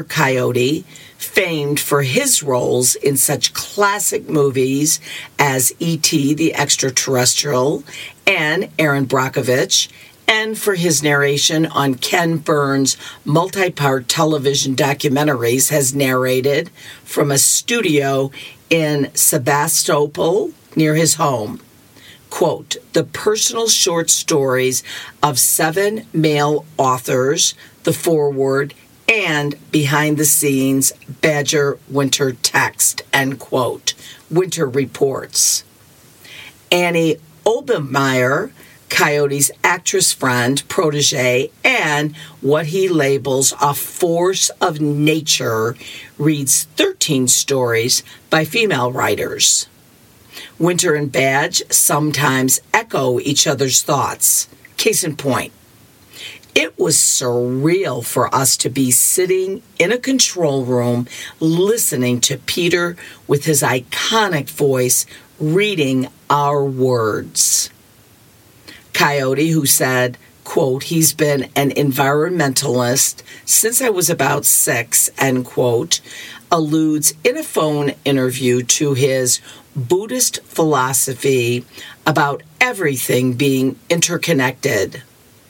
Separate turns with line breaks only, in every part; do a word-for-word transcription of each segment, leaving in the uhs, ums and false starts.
Coyote, famed for his roles in such classic movies as E T the Extraterrestrial and Erin Brockovich, and for his narration on Ken Burns' multi-part television documentaries, has narrated from a studio in Sebastopol near his home. Quote, the personal short stories of seven male authors, the foreword, and behind-the-scenes Badger Winter text, end quote. Winter reports. Annie Obermeyer, Coyote's actress friend, protege, and what he labels a force of nature, reads thirteen stories by female writers. Winter and Badge sometimes echo each other's thoughts. Case in point, it was surreal for us to be sitting in a control room listening to Peter with his iconic voice reading our words. Coyote, who said, quote, he's been an environmentalist since I was about six, end quote, alludes in a phone interview to his Buddhist philosophy about everything being interconnected.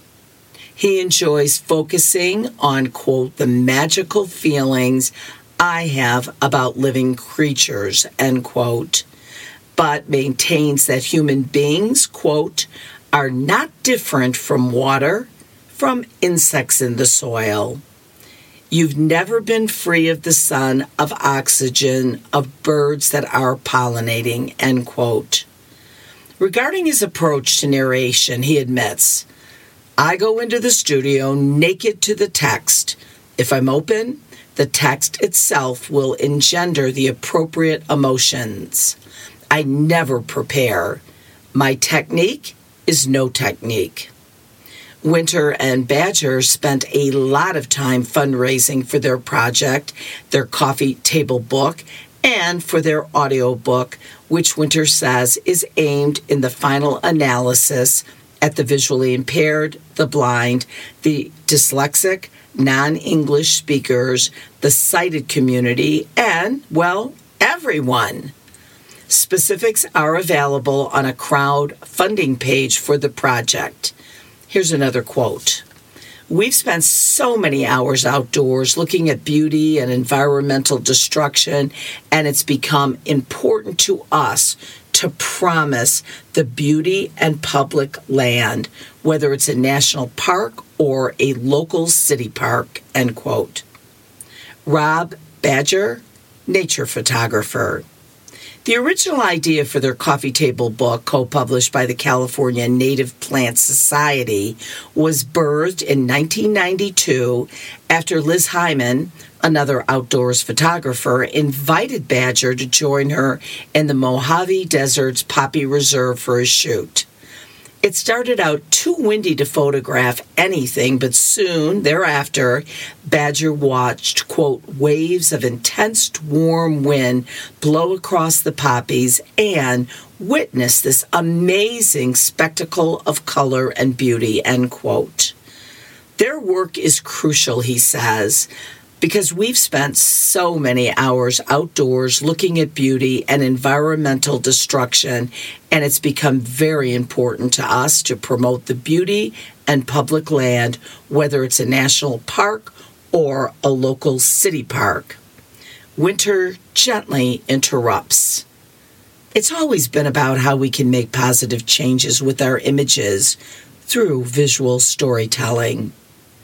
He enjoys focusing on, quote, the magical feelings I have about living creatures, end quote, but maintains that human beings, quote, are not different from water, from insects in the soil. You've never been free of the sun, of oxygen, of birds that are pollinating, end quote. Regarding his approach to narration, he admits, I go into the studio naked to the text. If I'm open, the text itself will engender the appropriate emotions. I never prepare. My technique is no technique. Winter and Badger spent a lot of time fundraising for their project, their coffee table book, and for their audio book, which Winter says is aimed in the final analysis at the visually impaired, the blind, the dyslexic, non-English speakers, the sighted community, and, well, everyone. Specifics are available on a crowdfunding page for the project. Here's another quote. We've spent so many hours outdoors looking at beauty and environmental destruction, and it's become important to us to promise the beauty and public land, whether it's a national park or a local city park, end quote. Rob Badger, nature photographer. The original idea for their coffee table book, co-published by the California Native Plant Society, was birthed in nineteen ninety-two after Liz Hyman, another outdoors photographer, invited Badger to join her in the Mojave Desert's Poppy Reserve for a shoot. It started out too windy to photograph anything, but soon thereafter, Badger watched, quote, waves of intense warm wind blow across the poppies and witnessed this amazing spectacle of color and beauty, end quote. Their work is crucial, he says, because we've spent so many hours outdoors looking at beauty and environmental destruction, and it's become very important to us to promote the beauty and public land, whether it's a national park or a local city park. Winter gently interrupts. It's always been about how we can make positive changes with our images through visual storytelling.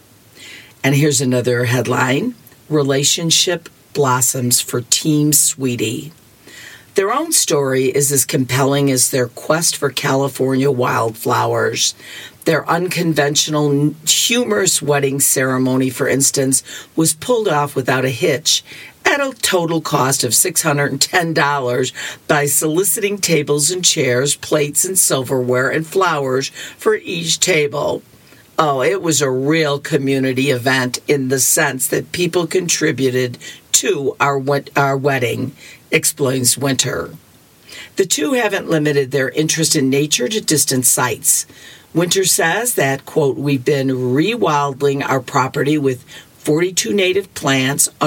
And here's another headline. Relationship blossoms for Team Sweetie. Their own story is as compelling as their quest for California wildflowers. Their unconventional, humorous wedding ceremony, for instance, was pulled off without a hitch at a total cost of six hundred ten dollars by soliciting tables and chairs, plates and silverware, and flowers for each table. Oh, it was a real community event in the sense that people contributed to our our wedding, explains Winter. The two haven't limited their interest in nature to distant sites. Winter says that, quote, we've been rewilding our property with forty-two native plants